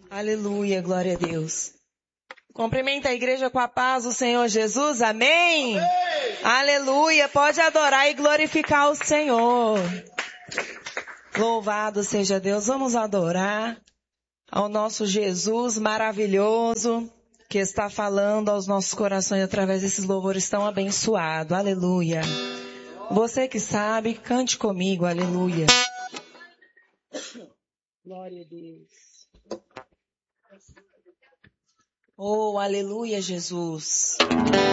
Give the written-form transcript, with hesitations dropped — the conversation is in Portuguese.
Aleluia, glória a Deus. Cumprimenta a igreja com a paz do Senhor Jesus, amém? Amém. Aleluia, pode adorar e glorificar o Senhor. Louvado seja Deus, vamos adorar ao nosso Jesus maravilhoso, que está falando aos nossos corações através desses louvores tão abençoados, aleluia. Você que sabe, cante comigo, aleluia. Glória a Deus. Oh, aleluia, Jesus.